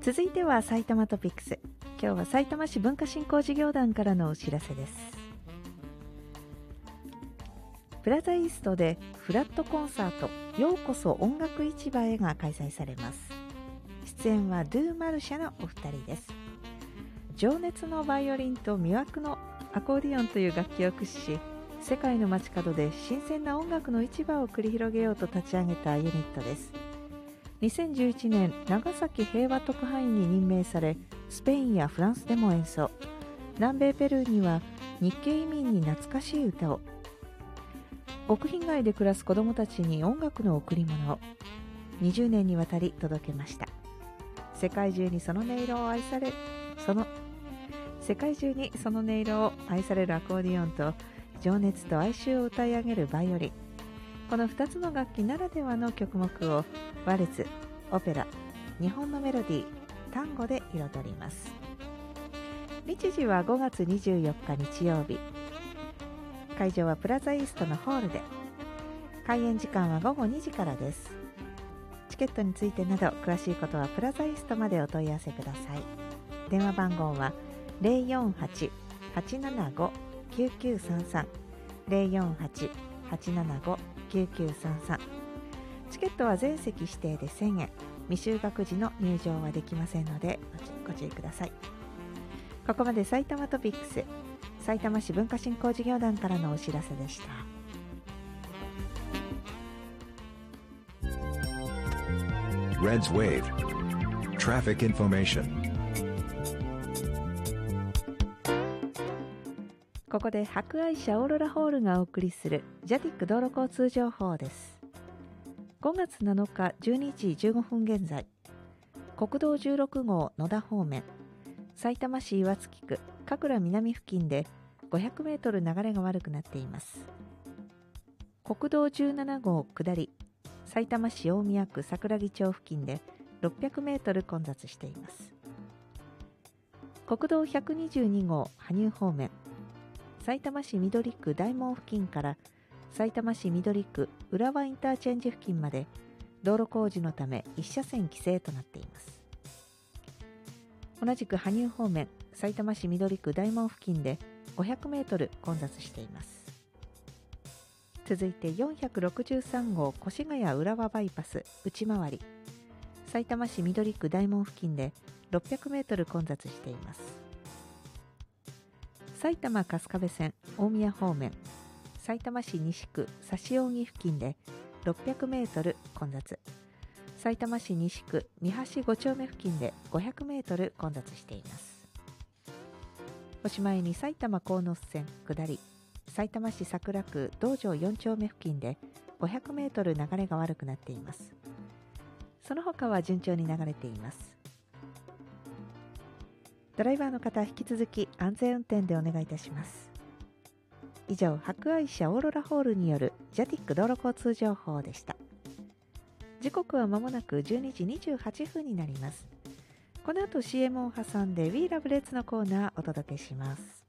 続いては埼玉トピックス。今日はさいたま市文化振興事業団からのお知らせです。プラザイーストでフラットコンサートようこそ音楽市場へが開催されます。出演はドゥ・マルシャのお二人です。情熱のバイオリンと魅惑のアコーディオンという楽器を駆使し、世界の街角で新鮮な音楽の市場を繰り広げようと立ち上げたユニットです。2011年、長崎平和特派員に任命され、スペインやフランスでも演奏。南米ペルーには日系移民に懐かしい歌を。奥浜外で暮らす子どもたちに音楽の贈り物を20年にわたり届けました。世界中にその音色を愛されるアコーディオンと情熱と哀愁を歌い上げるバイオリン、この2つの楽器ならではの曲目をワルツ、オペラ、日本のメロディー、タンゴで彩ります。日時は5月24日日曜日。会場はプラザイーストのホールで、開演時間は午後2時からです。チケットについてなど詳しいことはプラザイーストまでお問い合わせください。電話番号は 048-875-9933 048-875-9933。チケットは全席指定で1000円、未就学時の入場はできませんのでご注意ください。ここまで埼玉トピックス、さいたま市文化振興事業団からのお知らせでした。 Reds Wave Traffic Information。 ここで博愛社オーロラホールがお送りするジャティック道路交通情報です。5月7日12時15分現在、国道16号野田方面、さいたま市岩槻区神楽南付近で500メートル流れが悪くなっています。国道17号下り、さいたま市大宮区桜木町付近で600メートル混雑しています。国道122号羽生方面、さいたま市緑区大門付近からさいたま市緑区浦和インターチェンジ付近まで道路工事のため一車線規制となっています。同じく羽生方面、さいたま市緑区大門付近で500メートル混雑しています。続いて463号越谷浦和バイパス内回り、さいたま市緑区大門付近で600メートル混雑しています。埼玉春日部線大宮方面、さいたま市西区指扇付近で600メートル混雑。さいたま市西区三橋5丁目付近で500メートル混雑しています。おしまいに埼玉鴻巣線下り、さいたま市桜区道場4丁目付近で500メートル流れが悪くなっています。その他は順調に流れています。ドライバーの方、引き続き安全運転でお願いいたします。以上、博愛社オーロラホールによるジャティック道路交通情報でした。時刻は間もなく12時28分になります。この後 CM を挟んで We Love Reds のコーナーお届けします。